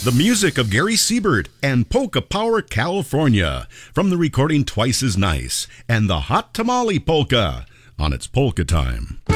The music of Gary Siebert and Polka Power California from the recording Twice as Nice and the Hot Tamale Polka on its Polka Time.